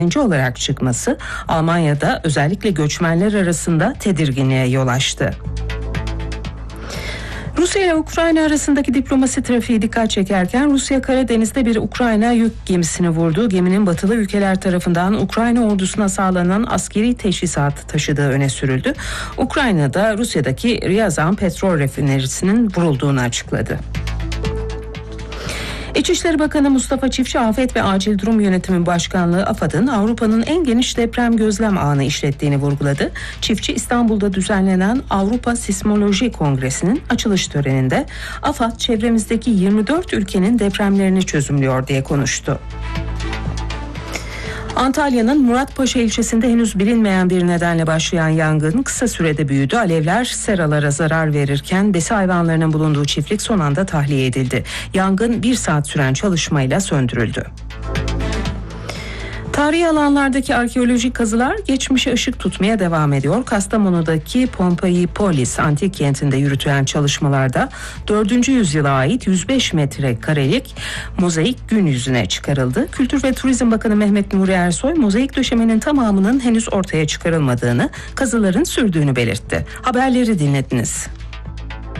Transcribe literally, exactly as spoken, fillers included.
olarak çıkması Almanya'da özellikle göçmenler arasında tedirginliğe yol açtı. Rusya ile Ukrayna arasındaki diplomasi trafiği dikkat çekerken Rusya Karadeniz'de bir Ukrayna yük gemisini vurdu. Geminin batılı ülkeler tarafından Ukrayna ordusuna sağlanan askeri teçhizat taşıdığı öne sürüldü. Ukrayna'da Rusya'daki Ryazan petrol rafinerisinin vurulduğunu açıkladı. İçişleri Bakanı Mustafa Çiftçi, Afet ve Acil Durum Yönetimi Başkanlığı AFAD'ın Avrupa'nın en geniş deprem gözlem ağını işlettiğini vurguladı. Çiftçi, İstanbul'da düzenlenen Avrupa Sismoloji Kongresi'nin açılış töreninde AFAD çevremizdeki yirmi dört ülkenin depremlerini çözümlüyor diye konuştu. Antalya'nın Muratpaşa ilçesinde henüz bilinmeyen bir nedenle başlayan yangın kısa sürede büyüdü. Alevler seralara zarar verirken besi hayvanlarının bulunduğu çiftlik son anda tahliye edildi. Yangın bir saat süren çalışmayla söndürüldü. Tarihi alanlardaki arkeolojik kazılar geçmişe ışık tutmaya devam ediyor. Kastamonu'daki Pompeipolis antik kentinde yürütülen çalışmalarda dördüncü yüzyıla ait yüz beş metrekarelik mozaik gün yüzüne çıkarıldı. Kültür ve Turizm Bakanı Mehmet Nuri Ersoy, mozaik döşemenin tamamının henüz ortaya çıkarılmadığını, kazıların sürdüğünü belirtti. Haberleri dinlediniz.